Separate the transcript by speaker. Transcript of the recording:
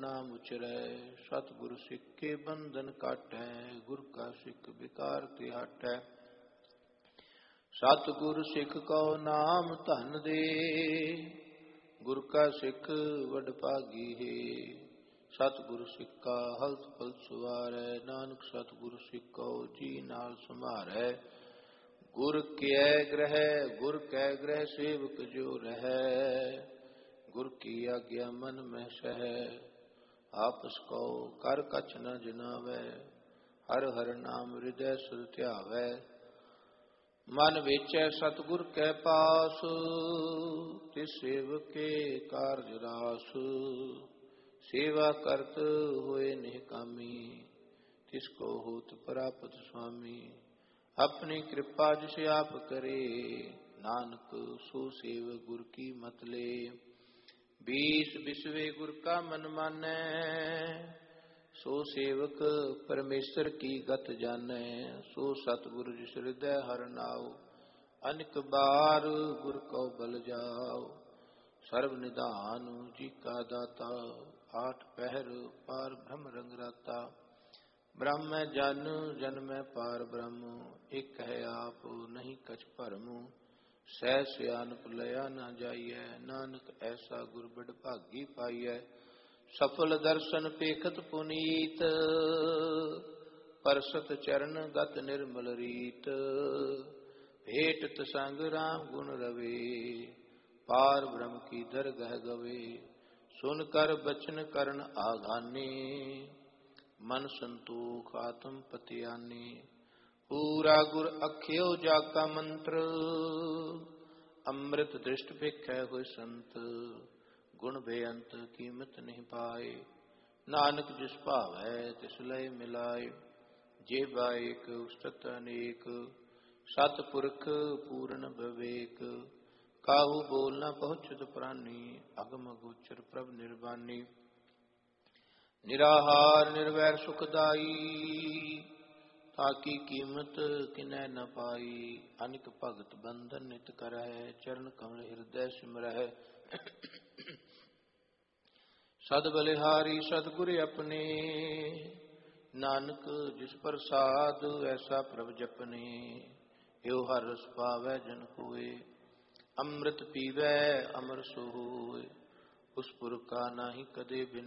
Speaker 1: नाम उचरै। सतगुर सिख के बंधन काटै, गुर का सिख विकार ते हटै। सतगुर सिख को नाम धन दे, गुर का सिख वड भागी है। सतगुर सिख का हलत पलत सवारै, नानक सतगुर सिख को जी नाल संभारै। गुर कै ग्रह सेवक जो रहै, गुर की आज्ञा मन में सहै। आपस को कर कछ न जनावै, हर हर नाम हृदय सुर ध्यावै। मन बेचै सतगुर कै पास, तिस सेवक के कारज रास। सेवा करत होए निहकामी, तिसको होत प्राप्त स्वामी। अपनी कृपा जिसे आप करे, नानक सो सेवक गुर की मत ले। बीस बिसवे गुर का मन मानै, सो सेवक परमेश्वर की गत जानै। सो सतगुर जिस हृदय हर नाव, अनेक बार गुर को बल जाओ। सर्व निधान जी का दाता, आठ पहर पार ब्रह्म रंग राता। ब्रह्म जन जन में पार ब्रह्म, एक है आप नहीं कछ भरम। सह सियानप लया न जाइए, नानक ऐसा गुर बड़ भागी पाइए। सफल दर्शन पेखत पुनीत, परसत चरण गत निर्मल रीत। भेटत संग राम गुण रवे, पार ब्रह्म की दरगह गवे। सुन कर बचन करण आघाने, मन संतोख आत्म पतियाने। पूरा गुर अख्यो जाका मंत्र, अमृत दृष्ट भिखै हुए संत। गुण बेअंत कीमत नहीं पाए, नानक जिस भावै तिस लय मिलाए। जे बाइक उस्तत अनेक, सतपुरख पूर्ण विवेक। काहू बोल न पहुँचत प्राणी, अगम गोचर प्रभ निर्वाणी। निराहार निर्वैर सुखदाई, ताकी कीमत किनै न पाई। अनिक भगत बंधन नित करै, चरण कमल हृदय सिमरै। सद बलिहारी सतगुर अपने, नानक जिस प्रसाद ऐसा प्रभ जपने। यो हर रस पावै जन कोय, अमृत पीवै अमर सोय। उस पुर का नाही कदे बिन